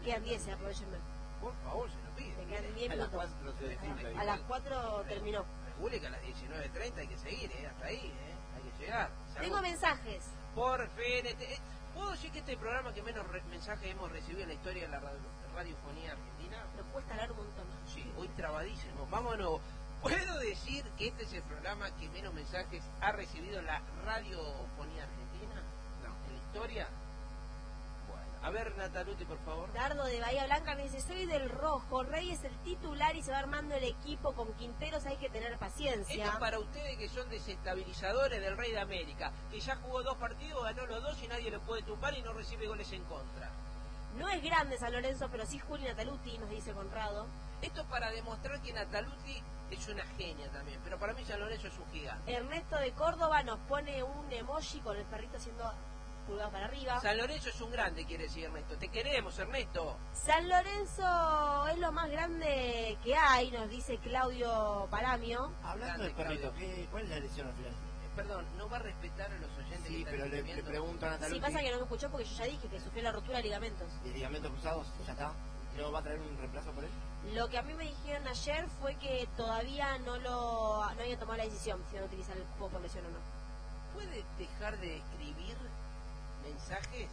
Quedan 10, aprovechenme. Por favor, se lo pide. Me quedan 10 A las minutos. 4 se desfila. A las 4 terminó. Calcule que a las 19:30 hay que seguir, hasta ahí, hay que llegar. Tengo mensajes. Por FNT. ¿Puedo decir que este programa que menos mensajes hemos recibido en la historia de la radiofonía argentina? Me cuesta hablar un montón. Sí, hoy trabadísimo. Vámonos. ¿Puedo decir que este es el programa que menos mensajes ha recibido la radiofonía argentina? No. ¿En la historia? Bueno. A ver, Nataluti, por favor. Dardo de Bahía Blanca me dice, soy del rojo, Rey es el titular y se va armando el equipo con Quinteros, hay que tener paciencia. Esto es para ustedes que son desestabilizadores del Rey de América, que ya jugó 2 partidos, ganó los 2 y nadie lo puede tumbar y no recibe goles en contra. No es grande San Lorenzo, pero sí Juli Nataluti, nos dice Conrado. Esto es para demostrar que Nataluti es una genia también, pero para mí San Lorenzo es un gigante. Ernesto de Córdoba nos pone un emoji con el perrito haciendo pulgado para arriba. San Lorenzo es un grande, quiere decir Ernesto. Te queremos, Ernesto. San Lorenzo es lo más grande que hay, nos dice Claudio Paramio. Hablando del perrito, ¿cuál es la lesión al final? Perdón, ¿no va a respetar a los oyentes? Sí, que están pero le escribiendo? pregunto a Nataluti. Sí, pasa que no me escuchó porque yo ya dije que sufrió la rotura de ligamentos. ¿De ligamentos cruzados? ¿Ya está? ¿No va a traer un reemplazo por él? Lo que a mí me dijeron ayer fue que todavía no había tomado la decisión si van a utilizar el cupo por lesión o no. ¿Puede dejar de escribir mensajes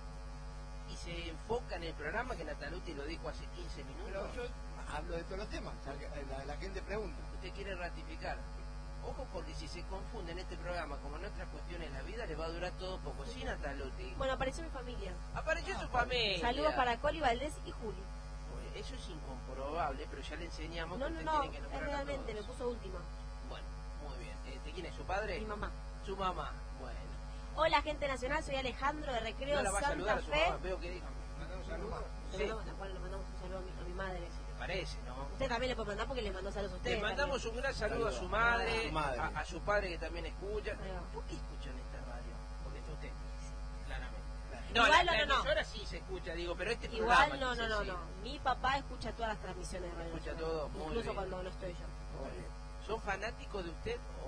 y se enfoca en el programa que Nataluti lo dijo hace 15 minutos? Pero yo hablo de todos los temas, la gente pregunta. Usted quiere ratificar. Ojo, porque si se confunde en este programa como en otras cuestiones de la vida, le va a durar todo poco. Sí, Nataluti. Bueno, apareció mi familia. Apareció su familia. Saludos para Coli, Valdés y Juli. Oye, eso es incomprobable, pero ya le enseñamos No, que no, usted no, tiene que es nombrar a realmente, me todos. puso última. Bueno, muy bien. ¿Quién es su padre? Mi mamá. Su mamá. Bueno. Hola, gente nacional, soy Alejandro de Recreo ¿No la va a Santa saludar a su Fe. mamá? Veo que dijo. ¿Mandamos saludos? Sí. Le mandamos un saludo a mi madre. ¿Te parece, no? Usted también le puede mandar porque le mandó saludos a usted. Le mandamos un gran saludo a su madre, a su padre que también escucha. Ahí va. ¿Por qué escuchan esta radio? Porque está usted, claramente. Igual la no. emisora sí se escucha, digo, pero este Igual programa... no. Mi papá escucha todas las transmisiones de radio. Escucha todo, muy incluso bien. cuando no estoy yo. Muy bien. ¿Son fanáticos de usted o...?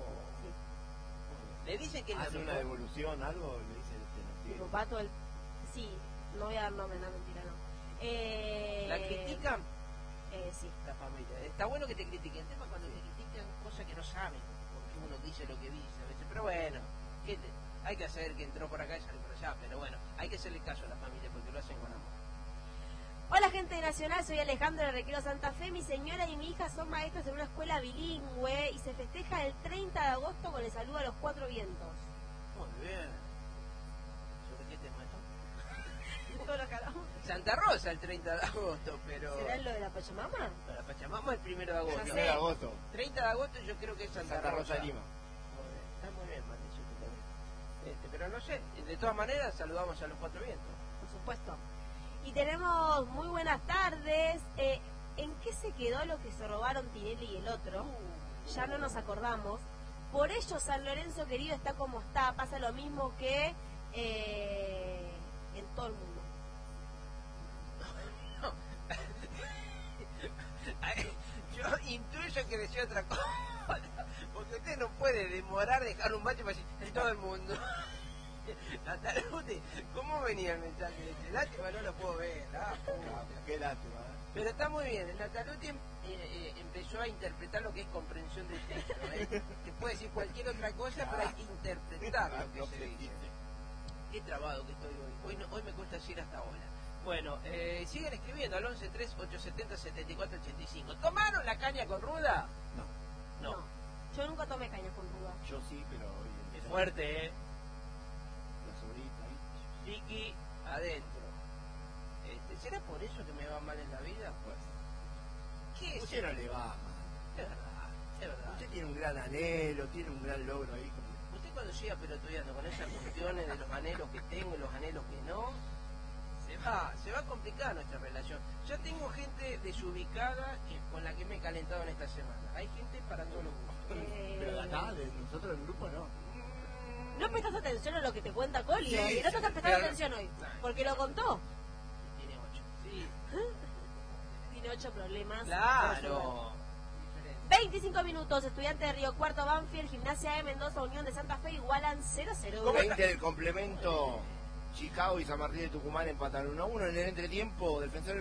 Sí. ¿Le dicen que es la ¿Hace una mejor? devolución, algo? Le dice Mi papá todo el... Sí, no voy a dar nombre, no, mentira, no. ¿La critican? Sí. La familia. Está bueno que te critiquen. El tema es cuando te critican cosas que no saben, porque uno dice lo que dice a veces. Pero bueno, hay que hacer que entró por acá y salió por allá. Pero bueno, hay que hacerle caso a la familia porque lo hacen con amor. Hola, gente de Nacional, soy Alejandro de Recreo Santa Fe. Mi señora y mi hija son maestros en una escuela bilingüe y se festeja el 30 de agosto con el saludo a los 4 vientos. Muy bien. ¿Sobre qué tema esto? Todo lo que hablamos. Santa Rosa el 30 de agosto, pero... ¿Será lo de la Pachamama? La Pachamama el 1 de agosto. Ya sé. 1 de agosto. 30 de agosto yo creo que es Santa Rosa. Lima. Muy bien. Está muy bien, Patricio, tú también. Pero no sé, de todas maneras saludamos a los 4 vientos. Por supuesto. Y tenemos muy buenas tardes. ¿En qué se quedó lo que se robaron Tinelli y el otro? Ya no nos acordamos. Por ello San Lorenzo querido está como está. Pasa lo mismo que en todo el mundo. Yo intuyo que decía otra cosa, porque usted no puede demorar dejar un bache para decir en todo el mundo. Nataluti, ¿cómo venía el mensaje? Este lástima no lo puedo ver. Qué lástima. Pero está muy bien, el Nataluti empezó a interpretar lo que es comprensión del texto. Te puede decir cualquier otra cosa, pero hay que interpretar lo que se dice. Qué trabado que estoy hoy. Hoy me cuesta decir hasta ahora. Bueno, siguen escribiendo al 11-3-870-7485. ¿Tomaron la caña con ruda? No. Yo nunca tomé caña con ruda. Yo sí, pero hoy Es fuerte, la sobrita ahí. Chiqui adentro. ¿Será por eso que me va mal en la vida? Pues, ¿Qué es? usted no le va mal. Es verdad, es verdad. Usted tiene un gran anhelo, tiene un gran logro ahí. Usted cuando llega pelotudeando con esas cuestiones de los anhelos que tengo y los anhelos que no, se va a complicar nuestra relación. Yo tengo gente desubicada con la que me he calentado en esta semana. Hay gente para todos los gustos. Pero de acá, de nosotros del grupo, no. No prestas atención a lo que te cuenta Coli, Sí, y no te estás prestando pero- atención hoy, No. porque lo contó. Tiene 8. Sí, Tiene 8 problemas. claro. 25 minutos, estudiante de Río Cuarto, Banfield, Gimnasia de Mendoza, Unión de Santa Fe, igualan 0-0. 20 del complemento, Chicago y San Martín de Tucumán empataron 1-1 en el entretiempo. Defensor